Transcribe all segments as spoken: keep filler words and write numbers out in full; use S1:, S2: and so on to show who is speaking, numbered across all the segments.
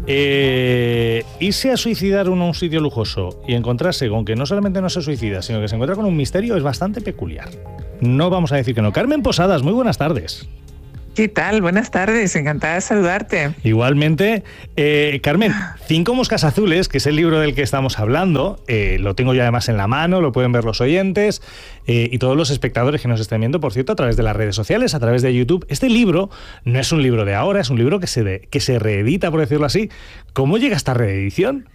S1: Eh, irse a suicidar uno a un sitio lujoso y encontrarse con que no solamente no se suicida, sino que se encuentra con un misterio es bastante peculiar. No vamos a decir que no. Carmen Posadas, muy buenas tardes.
S2: ¿Qué tal? Buenas tardes, encantada de saludarte.
S1: Igualmente. Eh, Carmen, Cinco moscas azules, que es el libro del que estamos hablando, eh, lo tengo yo además en la mano, lo pueden ver los oyentes eh, y todos los espectadores que nos estén viendo, por cierto, a través de las redes sociales, a través de YouTube. Este libro no es un libro de ahora, es un libro que se, de, que se reedita, por decirlo así. ¿Cómo llega esta reedición?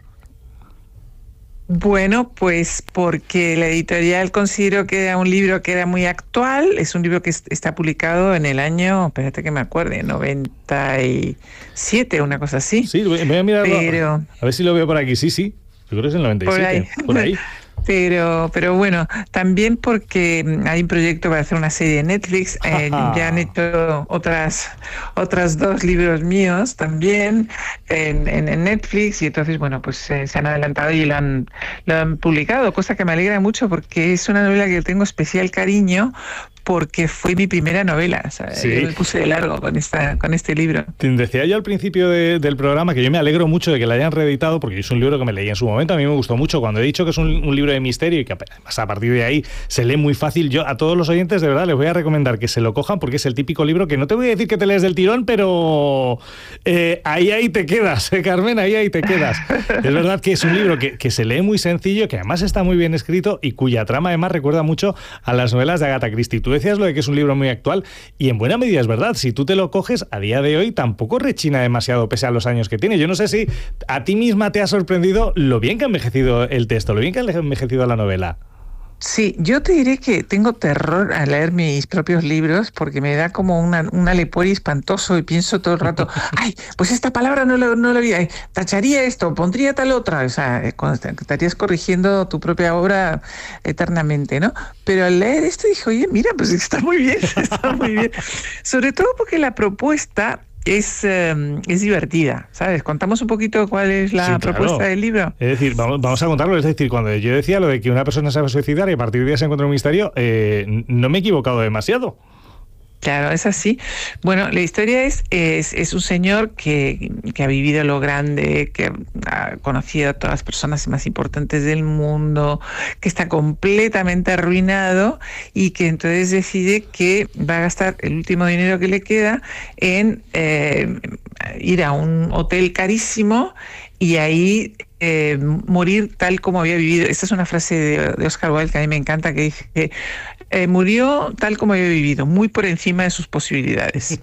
S2: Bueno, pues porque la editorial consideró que era un libro que era muy actual. Es un libro que está publicado en el año, espérate que me acuerde, noventa y siete, una cosa así.
S1: Sí, voy a mirarlo.
S2: Pero,
S1: a ver si lo veo por aquí. Sí, sí, yo creo que es el noventa y siete.
S2: Por ahí.
S1: Por ahí.
S2: Pero, pero bueno, también porque hay un proyecto para hacer una serie de Netflix. Eh, ya han hecho otras, otras dos libros míos también en, en, en Netflix, y entonces, bueno, pues eh, se han adelantado y lo han, lo han publicado, cosa que me alegra mucho porque es una novela que tengo especial cariño, porque fue mi primera novela. O sea, sí. Yo me puse de largo con esta con este libro.
S1: Te decía yo al principio de, del programa que yo me alegro mucho de que la hayan reeditado, porque es un libro que me leí en su momento. A mí me gustó mucho. Cuando he dicho que es un, un libro de misterio y que además a partir de ahí se lee muy fácil, yo a todos los oyentes de verdad les voy a recomendar que se lo cojan, porque es el típico libro que no te voy a decir que te lees del tirón, pero eh, ahí ahí te quedas, ¿eh, Carmen? Ahí ahí te quedas. Es verdad que es un libro que, que se lee muy sencillo, que además está muy bien escrito y cuya trama además recuerda mucho a las novelas de Agatha Christie. Tú decías lo de que es un libro muy actual y en buena medida es verdad. Si tú te lo coges a día de hoy tampoco rechina demasiado pese a los años que tiene. Yo no sé si a ti misma te ha sorprendido lo bien que ha envejecido el texto, lo bien que ha envejecido la novela.
S2: Sí, yo te diré que tengo terror a leer mis propios libros porque me da como una, una lepori espantoso y pienso todo el rato, ay, pues esta palabra no lo, no lo vi, ay, tacharía esto, pondría tal otra. O sea, estarías corrigiendo tu propia obra eternamente, ¿no? Pero al leer esto dije, oye, mira, pues está muy bien, está muy bien. Sobre todo porque la propuesta es, eh, es divertida, ¿sabes? Contamos un poquito cuál es la sí, propuesta claro. del libro.
S1: Es decir, vamos, vamos a contarlo. Es decir, cuando yo decía lo de que una persona se va a suicidar y a partir de ahí se encuentra un misterio, eh, no me he equivocado demasiado.
S2: Claro, es así. Bueno, la historia es, es, es un señor que, que ha vivido lo grande, que ha conocido a todas las personas más importantes del mundo, que está completamente arruinado y que entonces decide que va a gastar el último dinero que le queda en eh, ir a un hotel carísimo y ahí eh, morir tal como había vivido. Esta es una frase de, de Oscar Wilde que a mí me encanta, que dice que eh, murió tal como había vivido, muy por encima de sus posibilidades.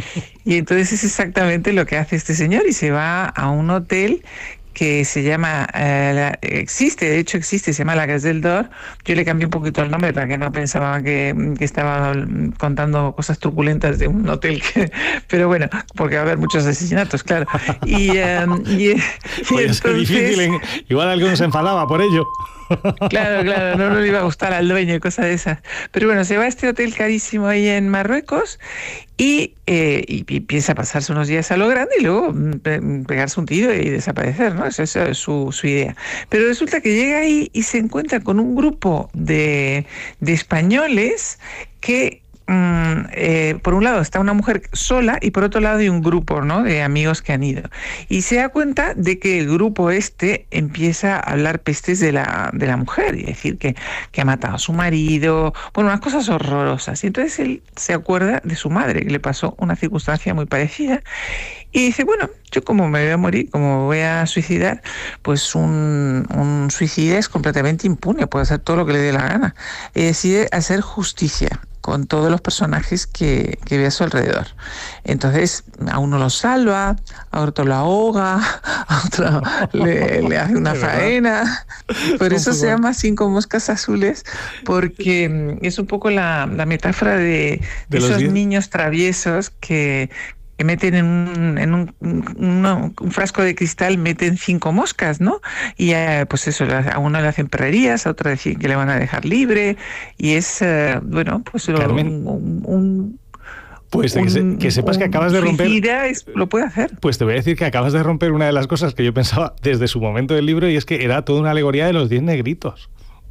S2: Y entonces es exactamente lo que hace este señor y se va a un hotel que se llama, eh, la, existe, de hecho existe, se llama La Gazelle d'Or. Yo le cambié un poquito el nombre para que no pensaban que, que estaba contando cosas truculentas de un hotel, que, pero bueno, porque va a haber muchos asesinatos, claro. Y, um, y, y
S1: Puede ser difícil, en, igual alguno se enfadaba por ello.
S2: Claro, claro, no, no le iba a gustar al dueño y cosas de esas. Pero bueno, se va a este hotel carísimo ahí en Marruecos y, eh, y, y piensa pasarse unos días a lo grande y luego pe pegarse un tiro y desaparecer, ¿no? Esa es su, su idea. Pero resulta que llega ahí y se encuentra con un grupo de, de españoles que Mm, eh, por un lado está una mujer sola y por otro lado hay un grupo, ¿no?, de amigos que han ido, y se da cuenta de que el grupo este empieza a hablar pestes de la, de la mujer y decir que, que ha matado a su marido, bueno, unas cosas horrorosas. Y entonces él se acuerda de su madre, que le pasó una circunstancia muy parecida, y dice, bueno, yo como me voy a morir, como me voy a suicidar, pues un, un suicida es completamente impune, puede hacer todo lo que le dé la gana, y decide hacer justicia con todos los personajes que, que ve a su alrededor. Entonces, a uno lo salva, a otro lo ahoga, a otro le, le hace una faena. Por eso se llama Cinco moscas azules, porque es un poco la, la metáfora de, de esos niños traviesos que... que meten en, un, en un, un, un frasco de cristal, meten cinco moscas, ¿no? Y eh, pues eso, a uno le hacen perrerías, a otro deciden que le van a dejar libre, y es, eh, bueno, pues
S1: Carmen,
S2: un... un
S1: Pues que, se, que sepas que acabas de romper...
S2: Es, lo puede hacer.
S1: Pues te voy a decir que acabas de romper una de las cosas que yo pensaba desde su momento del libro, y es que era toda una alegoría de los diez negritos.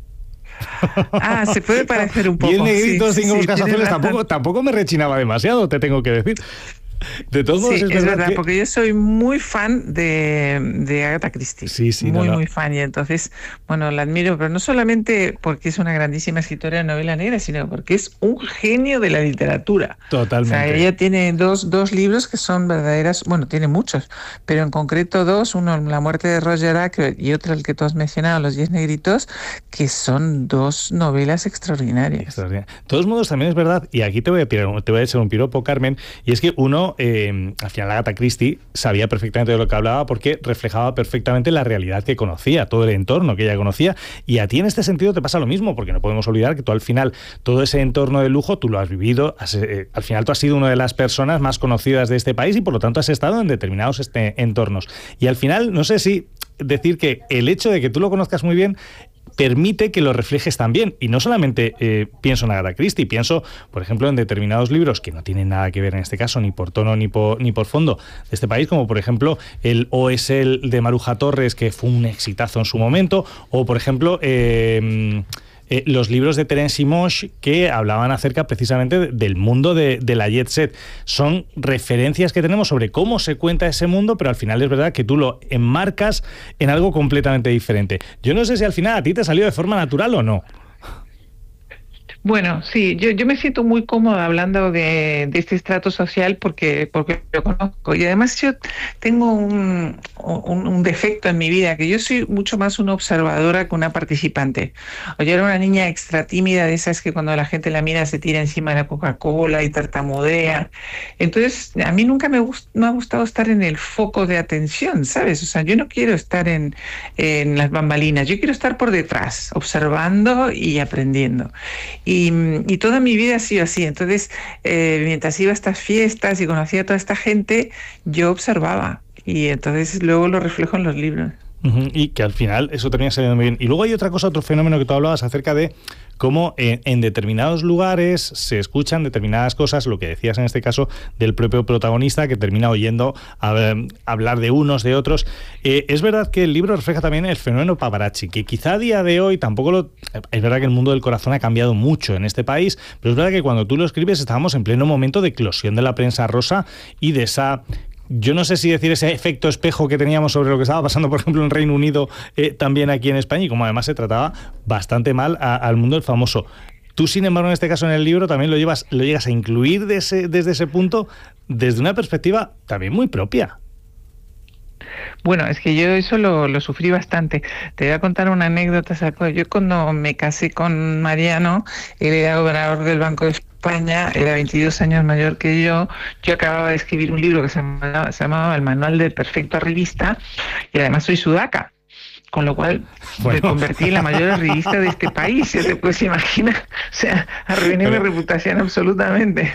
S2: Ah, se puede parecer un poco.
S1: Diez negritos,
S2: sí,
S1: cinco
S2: sí,
S1: moscas
S2: sí,
S1: azules, tampoco, tampoco me rechinaba demasiado, te tengo que decir. De todos modos,
S2: sí,
S1: es,
S2: es
S1: verdad,
S2: verdad
S1: que...
S2: porque yo soy muy fan de, de Agatha Christie.
S1: Sí, sí,
S2: muy,
S1: no, no.
S2: muy fan. Y entonces, bueno, la admiro, pero no solamente porque es una grandísima escritora de novela negra, sino porque es un genio de la literatura.
S1: Totalmente.
S2: O sea, ella tiene dos, dos libros que son verdaderas, bueno, tiene muchos, pero en concreto dos, uno, La muerte de Roger Ackroyd, y otro, el que tú has mencionado, Los diez negritos, que son dos novelas extraordinarias.
S1: Extraordinario. De todos modos, también es verdad, y aquí te voy a, te voy a echar un piropo, Carmen, y es que uno, eh, al final Agatha Christie sabía perfectamente de lo que hablaba porque reflejaba perfectamente la realidad que conocía, todo el entorno que ella conocía, y a ti en este sentido te pasa lo mismo, porque no podemos olvidar que tú al final, todo ese entorno de lujo, tú lo has vivido, has, eh, al final tú has sido una de las personas más conocidas de este país y por lo tanto has estado en determinados este, entornos. Y al final, no sé si decir que el hecho de que tú lo conozcas muy bien permite que lo reflejes también. Y no solamente eh, pienso en Agatha Christie, pienso, por ejemplo, en determinados libros que no tienen nada que ver en este caso, ni por tono ni por, ni por fondo, de este país, como por ejemplo el O S L de Maruja Torres, que fue un exitazo en su momento, o por ejemplo... Eh, Eh, los libros de Terence Simosh que hablaban acerca precisamente de, del mundo de, de la jet set. Son referencias que tenemos sobre cómo se cuenta ese mundo, pero al final es verdad que tú lo enmarcas en algo completamente diferente. Yo no sé si al final a ti te salió de forma natural o no.
S2: Bueno, sí, yo, yo me siento muy cómoda hablando de, de este estrato social porque, porque lo conozco. Y además yo tengo un, un, un defecto en mi vida, que yo soy mucho más una observadora que una participante. O yo era una niña extra tímida, de esas que cuando la gente la mira se tira encima de la Coca-Cola y tartamudea. Entonces, a mí nunca me, gust, me ha gustado estar en el foco de atención, ¿sabes? O sea, yo no quiero estar en, en las bambalinas, yo quiero estar por detrás, observando y aprendiendo. Y Y, y toda mi vida ha sido así. Entonces, eh, mientras iba a estas fiestas y conocía a toda esta gente, yo observaba. Y entonces luego lo reflejo en los libros.
S1: Uh-huh. Y que al final eso termina saliendo muy bien. Y luego hay otra cosa, otro fenómeno que tú hablabas acerca de cómo en, en determinados lugares se escuchan determinadas cosas, lo que decías en este caso del propio protagonista, que termina oyendo a, a hablar de unos, de otros. Eh, es verdad que el libro refleja también el fenómeno paparazzi, que quizá a día de hoy tampoco lo... Es verdad que el mundo del corazón ha cambiado mucho en este país, pero es verdad que cuando tú lo escribes estábamos en pleno momento de eclosión de la prensa rosa y de esa... Yo no sé si decir ese efecto espejo que teníamos sobre lo que estaba pasando, por ejemplo, en Reino Unido, eh, también aquí en España, y como además se trataba bastante mal a, al mundo del famoso. Tú, sin embargo, en este caso en el libro también lo llevas, lo llegas a incluir de ese, desde ese punto, desde una perspectiva también muy propia.
S2: Bueno, es que yo eso lo, lo sufrí bastante. Te voy a contar una anécdota. Yo cuando me casé con Mariano, él era gobernador del Banco de España, era veintidós años mayor que yo. Yo acababa de escribir un libro que se llamaba, se llamaba El Manual del Perfecto Arribista, y además soy sudaca. Con lo cual bueno. me convertí en la mayor arribista de este país, ya te puedes imaginar. O sea, arruiné mi reputación absolutamente.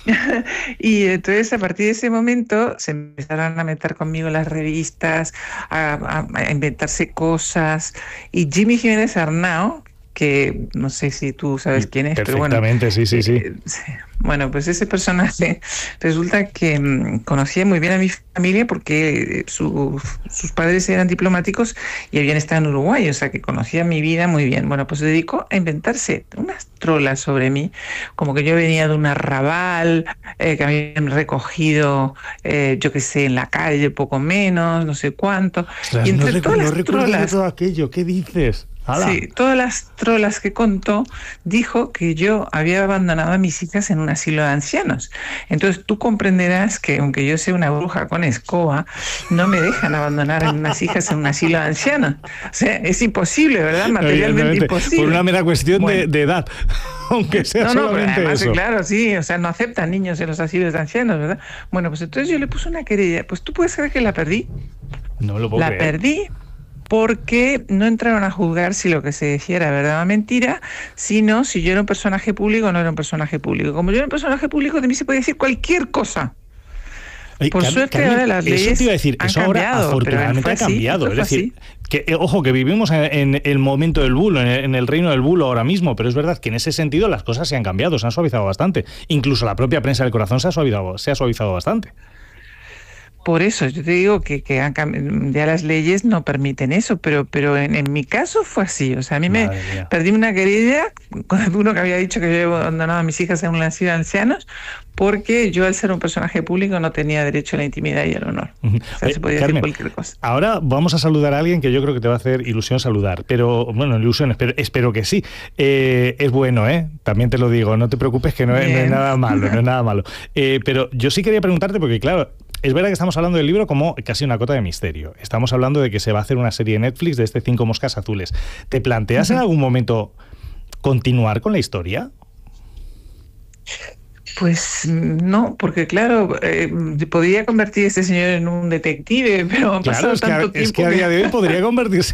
S2: Y entonces a partir de ese momento se empezaron a meter conmigo las revistas, a, a, a inventarse cosas. Y Jimmy Jiménez Arnao, que no sé si tú sabes quién es, pero bueno.
S1: Perfectamente, sí, sí, sí.
S2: Eh, Bueno, pues ese personaje resulta que mmm, conocía muy bien a mi familia porque su, sus padres eran diplomáticos y habían estado en Uruguay, o sea que conocía mi vida muy bien. Bueno, pues se dedicó a inventarse unas trolas sobre mí, como que yo venía de un arrabal, eh, que habían recogido, eh, yo qué sé, en la calle, poco menos, no sé cuánto.
S1: Ostras,
S2: y entre
S1: no
S2: todas
S1: recu-
S2: las
S1: no recuerdo
S2: trolas,
S1: de todo aquello, ¿qué dices? ¡Hala!
S2: Sí, todas las trolas que contó, dijo que yo había abandonado a mis hijas en un asilo de ancianos. Entonces tú comprenderás que aunque yo sea una bruja con escoba, no me dejan abandonar a unas hijas en un asilo de ancianos. O sea, es imposible, ¿verdad? Materialmente imposible.
S1: Por una mera cuestión
S2: bueno,
S1: de, de edad, aunque sea
S2: no, no,
S1: solamente
S2: pero además,
S1: eso.
S2: Claro, sí, o sea, no aceptan niños en los asilos de ancianos, ¿verdad? Bueno, pues entonces yo le puse una querella. Pues tú puedes creer que la perdí.
S1: No lo puedo
S2: La
S1: creer.
S2: perdí. Porque no entraron a juzgar si lo que se decía era verdad o mentira, sino si yo era un personaje público o no era un personaje público. Como yo era un personaje público, de mí se podía decir cualquier cosa.
S1: Ay,
S2: Por
S1: Carmen,
S2: suerte
S1: Carmen,
S2: ahora las leyes
S1: eso te iba a decir,
S2: han
S1: eso ahora
S2: cambiado,
S1: afortunadamente
S2: pero
S1: ha
S2: fue así,
S1: cambiado.
S2: fue
S1: Es decir,
S2: así.
S1: que, eh, ojo, que vivimos en, en el momento del bulo, en el, en el reino del bulo ahora mismo, pero es verdad que en ese sentido las cosas se han cambiado, se han suavizado bastante. Incluso la propia prensa del corazón se ha suavizado, se ha suavizado bastante.
S2: Por eso yo te digo que, que han cam- ya las leyes no permiten eso, pero, pero en, en mi caso fue así. O sea, a mí me
S1: Madre mía.
S2: perdí una querida con uno que había dicho que yo había abandonado a mis hijas en un asilo de ancianos, porque yo, al ser un personaje público, no tenía derecho a la intimidad y al honor. O sea,
S1: Oye,
S2: se podía
S1: Carmen,
S2: decir cualquier cosa.
S1: ahora vamos a saludar a alguien que yo creo que te va a hacer ilusión saludar, pero bueno, ilusión, espero, espero que sí. Eh, es bueno, ¿eh? También te lo digo, no te preocupes que no es, no es nada malo, no es nada malo. Eh, pero yo sí quería preguntarte, porque claro, es verdad que estamos hablando del libro como casi una cota de misterio. Estamos hablando de que se va a hacer una serie de Netflix de este Cinco Moscas Azules. ¿Te planteas uh-huh. en algún momento continuar con la historia?
S2: Pues no, porque claro, eh, podría convertir a este señor en un detective, pero ha
S1: claro,
S2: pasado
S1: es
S2: tanto
S1: que a,
S2: tiempo.
S1: Es que a día de hoy podría convertirse